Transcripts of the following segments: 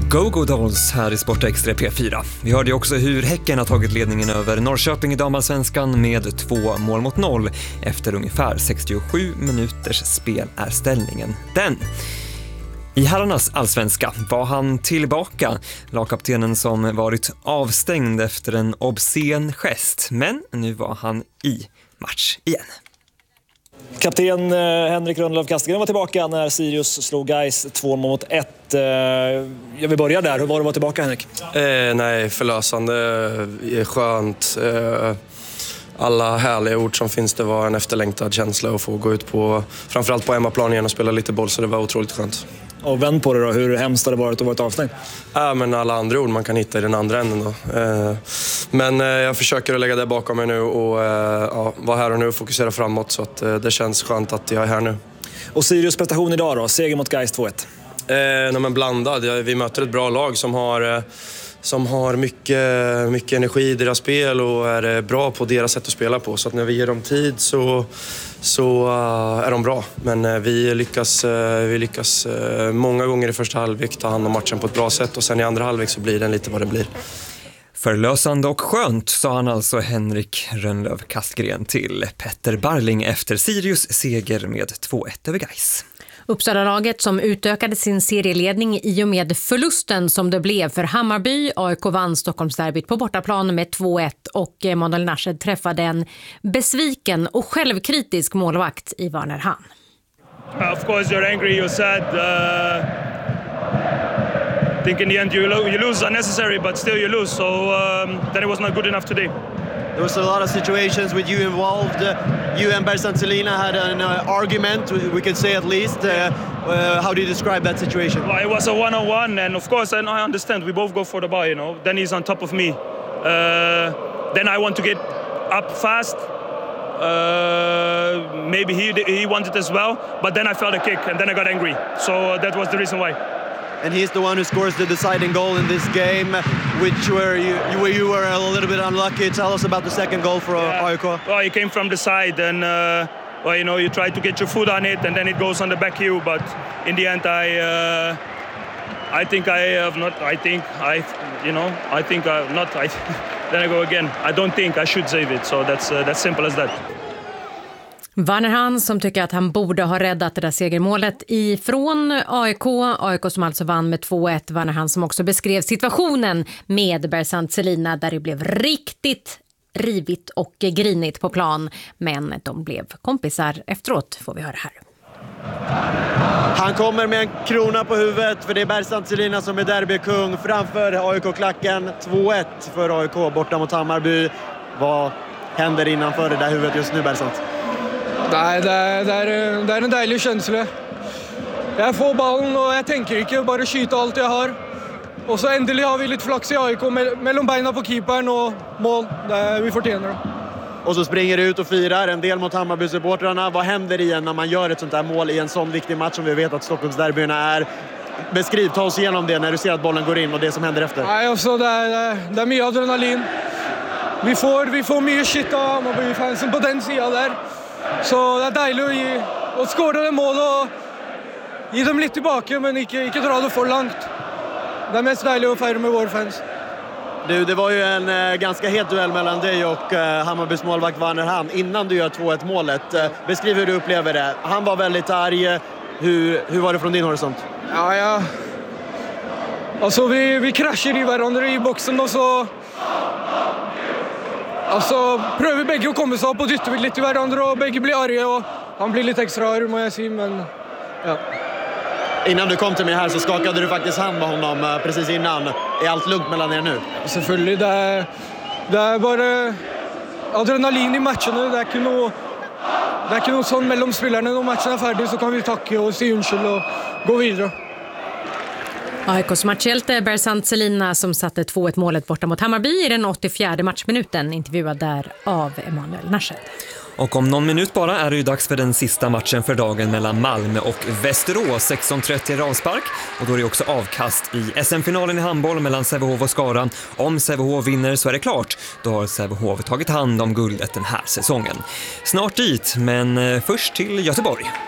Go Dolls här i Sport Extra P4. Vi hörde ju också hur Häcken har tagit ledningen över Norrköping i damallsvenskan med 2-0 efter ungefär 67 minuters spel är ställningen den. I herrarnas allsvenska var han tillbaka, lagkaptenen som varit avstängd efter en obscen gest, men nu var han i match igen. Kapten Henrik Rönnlöf Kastegren var tillbaka när Sirius slog Gais 2-1. Jag vill börja där. Hur var det att vara tillbaka, Henrik? Nej, förlösande, skönt. Alla härliga ord som finns, det var en efterlängtad känsla att få gå ut på, framförallt på hemmaplan igen och spela lite boll, så det var otroligt skönt. Och vänd på det då, hur hemskt har det varit att vara avstängd? Men alla andra ord man kan hitta i den andra änden då. Men jag försöker att lägga det bakom mig nu och vara här och nu och fokusera framåt, så att det känns skönt att jag är här nu. Och Sirius prestation idag då, seger mot Gais 2-1? Men blandad. Vi möter ett bra lag som har mycket energi i deras spel och är bra på deras sätt att spela på. Så att när vi ger dem tid så är de bra. Men vi lyckas många gånger i första halvlek ta hand om matchen på ett bra sätt. Och sen i andra halvlek så blir den lite vad det blir. Förlösande och skönt, sa han alltså Henrik Rönnlöf Kastegren till Petter Barling efter Sirius seger med 2-1 över Gais. Uppsala-laget som utökade sin serieledning i och med förlusten som det blev för Hammarby. AIK vann Stockholmsderbyt på bortaplan med 2-1 och Emanuel Nashed träffade en besviken och självkritisk målvakt i Werner Hahn. Of course you're angry, you're sad. I think in the end you lose unnecessary, but still you lose. So then it was not good enough today. There was a lot of situations with you involved. You and Bersant Celina had an argument, we could say at least. How do you describe that situation? Well, it was a one-on-one, and of course I understand. We both go for the ball, you know. Then he's on top of me. Then I want to get up fast. Maybe he wanted as well, but then I felt a kick, and then I got angry. So that was the reason why. And he's the one who scores the deciding goal in this game, where you were a little bit unlucky. Tell us about the second goal for AIK. Well, he came from the side, and well, you know, you try to get your foot on it, and then it goes on the back heel. But in the end, I think I have not. Then I go again. I don't think I should save it. So that's simple as that. Werner Hahn som tycker att han borde ha räddat det där segermålet ifrån AIK. AIK som alltså vann med 2-1. Werner Hahn som också beskrev situationen med Bersant Celina där det blev riktigt rivigt och grinigt på plan. Men de blev kompisar efteråt, får vi höra här. Han kommer med en krona på huvudet, för det är Bersant Celina som är derbykung framför AIK-klacken. 2-1 för AIK borta mot Hammarby. Vad händer innanför det där huvudet just nu, Bersant? Nej, det är en deilig känsla. Jag får ballen och jag tänker inte, bara skjuta allt jag har. Och så äntligen har vi lite flax i AIK mellan benen på keepern och mål. Vi förtjänar. Och så springer du ut och firar en del mot Hammarby-supportrarna. Vad händer igen när man gör ett sånt där mål i en sån viktig match som vi vet att Stockholmsderbyna är? Beskriv, ta oss igenom det när du ser att bollen går in och det som händer efter. Nej, alltså, det är mycket adrenalin. Vi får mycket shit av Hammarby-fansen på den sidan där. Så det är dejligt att skåra det mål och ge dem lite tillbaka, men inte dra det för långt. Det är mest dejligt att fira med våra fans. Du, det var ju en ganska het duell mellan dig och Hammarbys målvakt Werner Hahn innan du gör 2-1 målet. Beskriv hur du upplever det. Han var väldigt arg. Hur var det från din horisont? Ja. Alltså vi kraschar i varandra i boxen och så... Alltså, prövar bägge att komma så upp och dytter lite i varandra och bägge blir arga och han blir lite extra arg, må jag säga, men ja. Innan du kom till mig här så skakade du faktiskt hand med honom precis innan. Är allt lugnt mellan er nu? Selvfølgelig, det är bara adrenalin i matcherna. Det är inte något sånt mellan spelarna. När matchen är färdig så kan vi tacka och säga undskyld och gå vidare. AIKs matchhjälte Bersant Celina som satte 2-1 målet borta mot Hammarby i den 84:e matchminuten, intervjuad där av Emanuel Nashed. Och om någon minut bara är det ju dags för den sista matchen för dagen mellan Malmö och Västerås. 16:30 avspark, och då är det också avkast i SM-finalen i handboll mellan Sävehof och Skara. Om Sävehof vinner så är det klart. Då har Sävehof tagit hand om guldet den här säsongen. Snart dit, men först till Göteborg.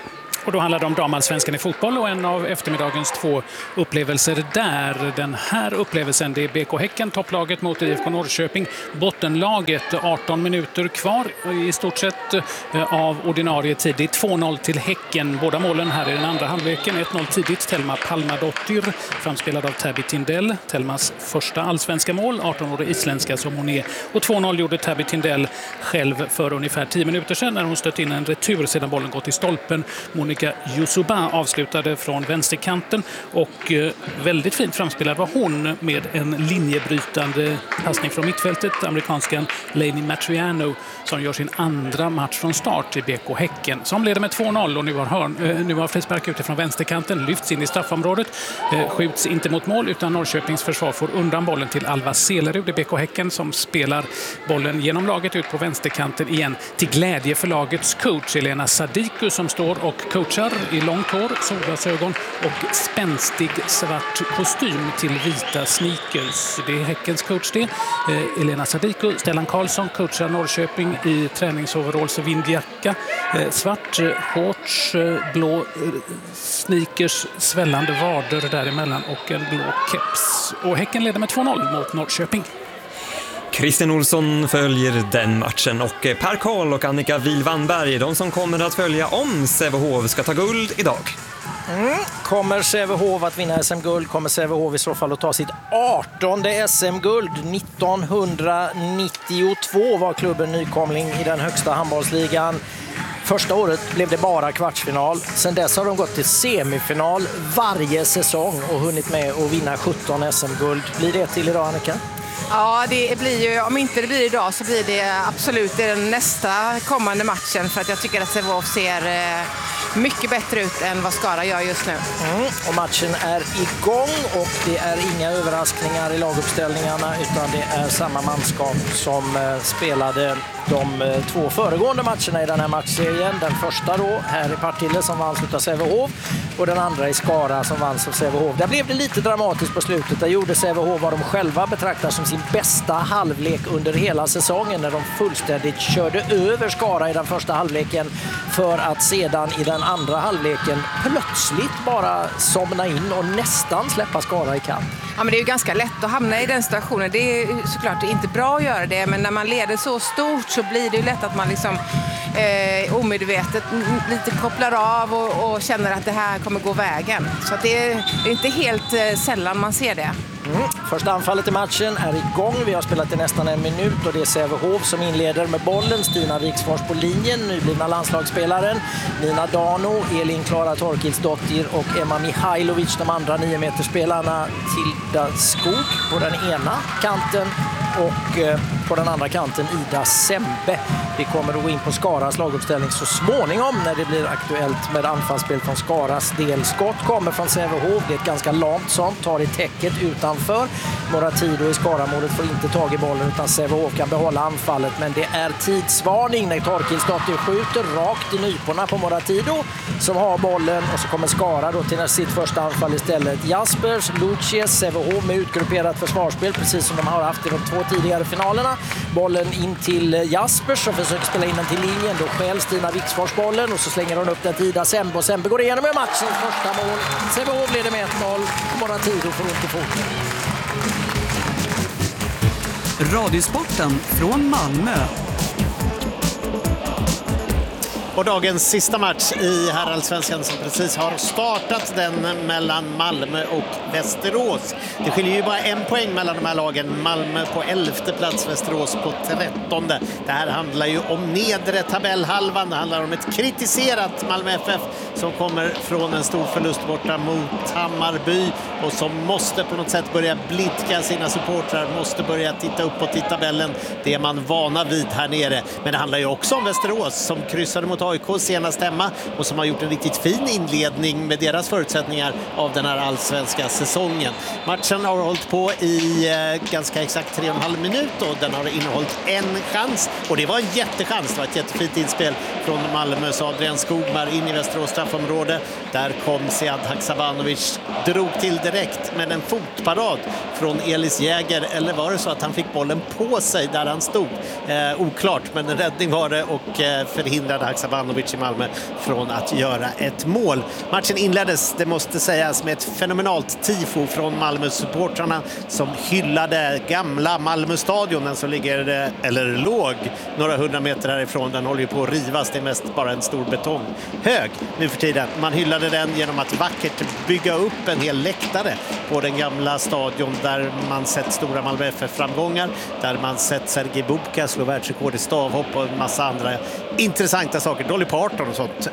Och då handlar det om damallsvenskan i fotboll och en av eftermiddagens 2 upplevelser där. Den här upplevelsen, det är BK Häcken, topplaget mot IFK Norrköping, bottenlaget. 18 minuter kvar i stort sett av ordinarie tid. Det är 2-0 till Häcken. Båda målen här i den andra halvleken. 1-0 tidigt, Telma Palmadottir, framspelad av Tabby Tindell. Telmas första allsvenska mål, 18-årig isländska som hon är. Och 2-0 gjorde Tabby Tindell själv för ungefär 10 minuter sedan när hon stött in en retur sedan bollen gått i stolpen. Monica Yusuba avslutade från vänsterkanten och väldigt fint framspelad var hon med en linjebrytande passning från mittfältet. Amerikanskan Lainey Matriano som gör sin andra match från start i BK Häcken. Som leder med 2-0 och nu har frispark utifrån vänsterkanten, lyfts in i straffområdet, skjuts inte mot mål utan Norrköpings försvar får undan bollen till Alva Selerud i BK Häcken som spelar bollen genom laget ut på vänsterkanten igen till glädje för lagets coach Elena Sadiku som står och coachar i långt hår, solglasögon och spänstig svart kostym till vita sneakers. Det är Häckens coach det. Elena Sadiku, Stellan Karlsson coachar Norrköping i träningsoveralls och vindjacka, svart shorts, blå sneakers, svällande vader däremellan och en blå keps. Och Häcken leder med 2-0 mot Norrköping. Christian Olsson följer den matchen och Per Karl och Annika Wilvanberg, de som kommer att följa om Sävehof ska ta guld idag. Kommer Sävehof att vinna SM-guld? Kommer Sävehof i så fall att ta sitt 18:e SM-guld? 1992 var klubben nykomling i den högsta handbollsligan. Första året blev det bara kvartsfinal. Sen dess har de gått till semifinal varje säsong och hunnit med att vinna 17 SM-guld. Blir det till idag, Annika? Ja, det blir ju, om inte det blir idag så blir det absolut den nästa kommande matchen för att jag tycker att Sävehof ser mycket bättre ut än vad Skara gör just nu. Och matchen är igång och det är inga överraskningar i laguppställningarna utan det är samma manskap som spelade de 2 föregående matcherna i den här matchserien. Den första då här i Partille som vanns av Sävehof och den andra i Skara som vanns av Sävehof. Där blev det lite dramatiskt på slutet. Där gjorde Sävehof vad de själva betraktar som sin bästa halvlek under hela säsongen när de fullständigt körde över Skara i den första halvleken för att sedan i den andra halvleken plötsligt bara somna in och nästan släppa Skara i kamp. Ja, men det är ju ganska lätt att hamna i den situationen. Det är såklart inte bra att göra det, men när man leder så stort så blir det ju lätt att man liksom omedvetet lite kopplar av och känner att det här kommer gå vägen. Så att det är inte helt sällan man ser det. Första anfallet i matchen är igång. Vi har spelat i nästan 1 minut och det är Sävehof som inleder med bollen. Stina Viksfors på linjen, nyblivna landslagsspelaren. Nina Dano, Elin Klara Torkilsdottir och Emma Mihailovic, de andra 9-meterspelarna. Tilda Skog på den ena kanten och på den andra kanten Ida Sembe. Vi kommer att gå in på Skaras laguppställning så småningom när det blir aktuellt med anfallsspel från Skaras del. Skott kommer från Sävehof, det är ett ganska långt sånt, tar i täcket utanför. Moratido i Skaramålet får inte tag i bollen utan Sävehof kan behålla anfallet, men det är tidsvarning när Torkilsdottir skjuter rakt i nyporna på Moratido som har bollen och så kommer Skara då till sitt första anfall istället. Jaspers, Lucies, Sävehof med utgrupperat försvarsspel precis som de har haft i de 2 tidigare finalerna. Bollen in till Jaspers som försöker spela in den till linjen. Då skäl Stina Viksfors bollen och så slänger hon upp den till Ida Sembe och Sembe går igenom med matchens första mål. Sävehof leder med 1-0. Moratido får inte foten. Radiosporten från Malmö. Och dagens sista match i herrallsvenskan som precis har startat, den mellan Malmö och Västerås. Det skiljer ju bara 1 poäng mellan de här lagen. Malmö på 11:e plats, Västerås på 13:e. Det här handlar ju om nedre tabellhalvan. Det handlar om ett kritiserat Malmö FF som kommer från en stor förlust borta mot Hammarby och som måste på något sätt börja blidka sina supportrar, måste börja titta uppåt i tabellen. Det är man vana vid här nere. Men det handlar ju också om Västerås som kryssade mot AIK senast hemma och som har gjort en riktigt fin inledning med deras förutsättningar av den här allsvenska säsongen. Matchen har hållit på i ganska exakt 3,5 minuter och den har innehållit en chans och det var en jättechans. Det var ett jättefint inspel från Malmös Adrian Skogmar in i Västerås straffområde. Där kom Sead Haksabanovic, drog till direkt med en fotparad från Elis Jäger, eller var det så att han fick bollen på sig där han stod? Oklart, men en räddning var det och förhindrade Haksabanovic Ivanovic i Malmö från att göra ett mål. Matchen inleddes, det måste sägas, med ett fenomenalt tifo från Malmö-supportrarna som hyllade gamla Malmö-stadion, den som ligger, eller låg, några 100 meter härifrån. Den håller ju på att rivas, det är mest bara en stor betonghög nu för tiden. Man hyllade den genom att vackert bygga upp en hel läktare på den gamla stadion där man sett stora Malmö FF-framgångar, där man sett Sergej Bubka slå världsrekord i stavhopp och en massa andra intressanta saker, Dolly Parton och sånt.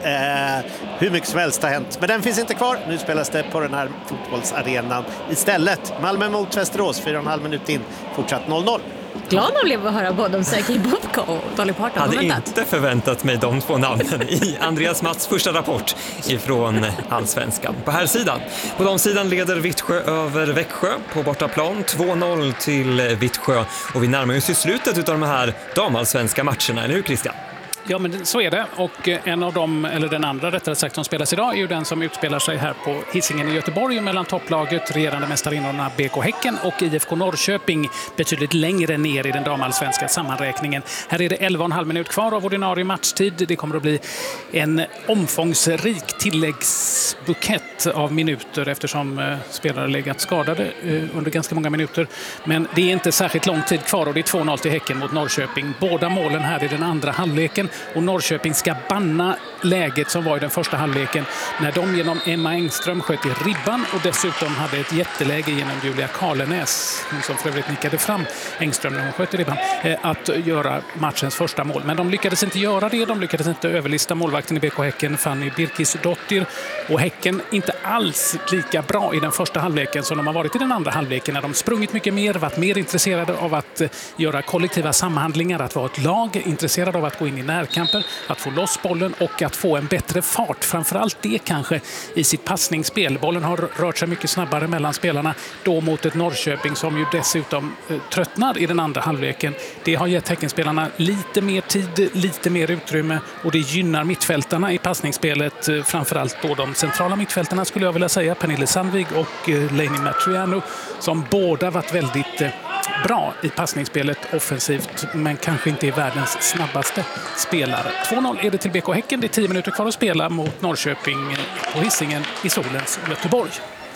Hur mycket som helst har hänt. Men den finns inte kvar. Nu spelas det på den här fotbollsarenan istället. Malmö mot Västerås, 4,5 minut in. Fortsatt 0-0. Glad man blev att höra både om Sergej Bubka och Dolly Parton. Hade inte förväntat mig de två namnen i Andreas Matts första rapport ifrån Allsvenskan. På här sidan. På de sidan leder Vittsjö över Växjö på bortaplan. 2-0 till Vittsjö. Och vi närmar oss i slutet av de här damallsvenska matcherna. Eller hur, Christian? Ja, men så är det. Och en av dem, eller den andra rättare sagt, som spelas idag är ju den som utspelar sig här på Hisingen i Göteborg mellan topplaget, regerande mästarinnorna BK Häcken och IFK Norrköping, betydligt längre ner i den damallsvenska sammanräkningen. Här är det 11,5 minut kvar av ordinarie matchtid. Det kommer att bli en omfångsrik tilläggsbukett av minuter eftersom spelare legat skadade under ganska många minuter. Men det är inte särskilt lång tid kvar och det är 2-0 till Häcken mot Norrköping. Båda målen här i den andra halvleken. Och Norrköping ska banna läget som var i den första halvleken när de genom Emma Engström sköt i ribban och dessutom hade ett jätteläge genom Julia Karlenäs, som för övrigt nickade fram Engström när hon sköt i ribban, att göra matchens första mål. Men de lyckades inte göra det, de lyckades inte överlista målvakten i BK Häcken, Fanny Birkisdottir, och Häcken inte alls lika bra i den första halvleken som de har varit i den andra halvleken när de sprungit mycket mer, varit mer intresserade av att göra kollektiva samhandlingar, att vara ett lag, intresserade av att gå in i närkamper, att få loss bollen och att få en bättre fart. Framförallt det kanske i sitt passningsspel. Bollen har rört sig mycket snabbare mellan spelarna då mot ett Norrköping som ju dessutom tröttnar i den andra halvleken. Det har gett Häckenspelarna lite mer tid, lite mer utrymme och det gynnar mittfältarna i passningsspelet. Framförallt då de centrala mittfältarna skulle jag vilja säga, Pernille Sandvig och Lainey Matriano, som båda varit väldigt bra i passningsspelet offensivt men kanske inte är världens snabbaste spelare. 2-0 är det till BK Häcken. Det är 10 minuter kvar att spela mot Norrköping på Hisingen i solens Göteborg.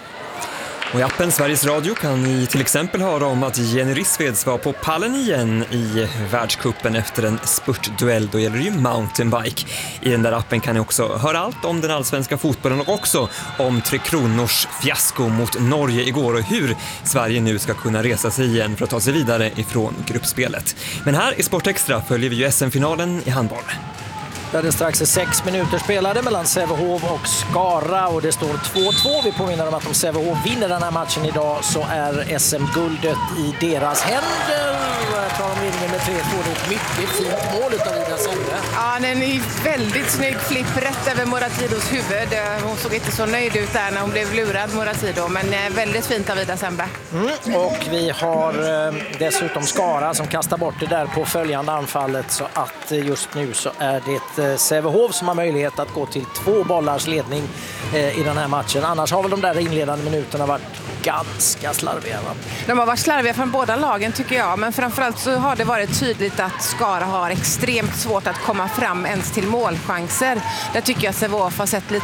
Och i appen Sveriges Radio kan ni till exempel höra om att Jenny Rissveds var på pallen igen i världscupen efter en spurtduell. Då gäller det ju mountainbike. I den där appen kan ni också höra allt om den allsvenska fotbollen och också om Tre Kronors fiasko mot Norge igår och hur Sverige nu ska kunna resa sig igen för att ta sig vidare ifrån gruppspelet. Men här i Sport Extra följer vi ju SM-finalen i handboll. Där det strax är 6 minuter spelade mellan Sävehof och Skara och det står 2-2. Vi påminner om att om Sävehof vinner den här matchen idag så är SM-guldet i deras händer. Jag tar de vinner med 3-2. Det är ett mycket fint mål utav Ida Sembe. Ja, den är väldigt snygg flipp rätt över Moratidos huvud. Hon såg inte så nöjd ut där när hon blev lurad, Moratido, men väldigt fint av Ida Sembe. Och vi har dessutom Skara som kastar bort det där på följande anfallet, så att just nu så är det Sävehof som har möjlighet att gå till 2 bollars ledning i den här matchen. Annars har väl de där inledande minuterna varit ganska slarviga. De har varit slarviga från båda lagen tycker jag, men framförallt så har det varit tydligt att Skara har extremt svårt att komma fram ens till målchanser. Där tycker jag att Sävehof har sett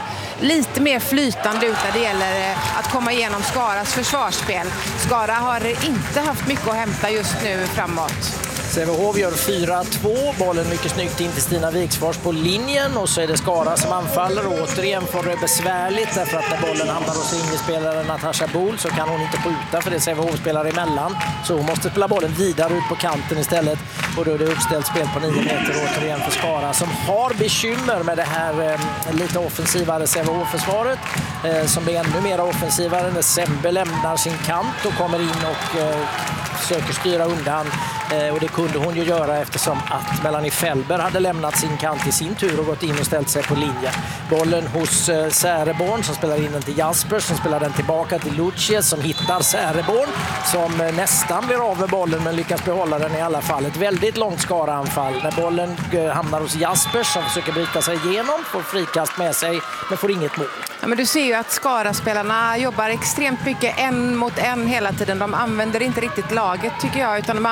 lite mer flytande ut när det gäller att komma igenom Skaras försvarsspel. Skara har inte haft mycket att hämta just nu framåt. Sävehof gör 4-2, bollen mycket snyggt in till Stina Viksfors på linjen och så är det Skara som anfaller och återigen får det besvärligt därför att när bollen hamnar hos innerspelaren Natasha Bohl så kan hon inte skjuta för det är Sävehof spelar emellan, så hon måste spela bollen vidare ut på kanten istället och då är det uppställt spel på 9 meter återigen för Skara som har bekymmer med det här lite offensivare Sävehof-försvaret som blir ännu mer offensivare när Sembe lämnar sin kant och kommer in och försöker styra undan. Och det kunde hon ju göra eftersom att Melanie Felber hade lämnat sin kant i sin tur och gått in och ställt sig på linje. Bollen hos Säreborn som spelar in den till Jasper som spelar den tillbaka till Lucius som hittar Säreborn som nästan blir av med bollen men lyckas behålla den i alla fall. Ett väldigt långt Skara-anfall när bollen hamnar hos Jasper som försöker bryta sig igenom, får frikast med sig men får inget mål. Ja, men du ser ju att Skara-spelarna jobbar extremt mycket en mot en hela tiden. De använder inte riktigt laget tycker jag utan de använder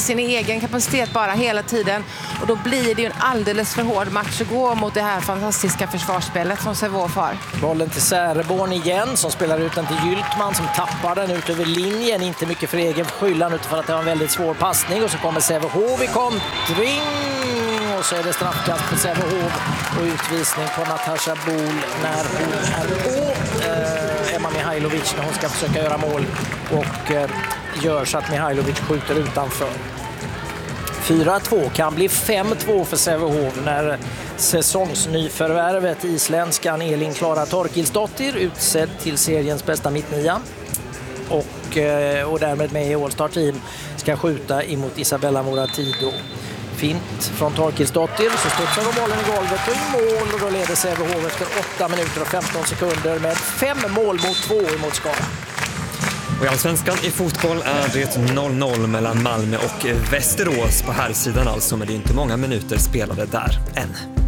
sin egen kapacitet bara hela tiden. Och då blir det ju en alldeles för hård match att gå mot det här fantastiska försvarsspelet som Sävehof har. Bollen till Säreborn igen som spelar ut den till Gyltman som tappar den ut över linjen. Inte mycket för egen skyllan utan för att det var en väldigt svår passning. Och så kommer Sävehof i kontring. Och så är det straffkast på Sävehof och utvisning på Natasha Bol när hon är på Emma Mihailovic när hon ska försöka göra mål och gör så att Mihailovic skjuter utanför. 4-2 kan bli 5-2 för Sävehof när säsongsnyförvärvet isländskan Elin Klara Torkilsdottir utsedd till seriens bästa mittnia och därmed med i All-Star Team ska skjuta emot Isabella Moratido. Fint från Torkilsdottir, så studsar de bollen i golvet och i mål och då leder Sävehof efter 8 minuter och 15 sekunder med 5 mål mot 2 emot Skara. Och i Allsvenskan i fotboll är det 0-0 mellan Malmö och Västerås på här sidan alltså, men det är inte många minuter spelade där än.